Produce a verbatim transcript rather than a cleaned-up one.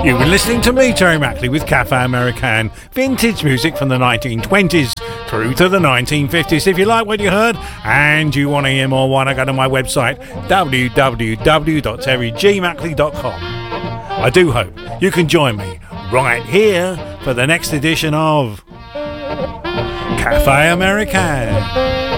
You've been listening to me, Terry Mackley, with Cafe American, vintage music from the nineteen twenties through to the nineteen fifties. If you like what you heard and you want to hear more, why not go to my website, w w w dot terry g mackley dot com. I do hope you can join me right here for the next edition of Cafe American.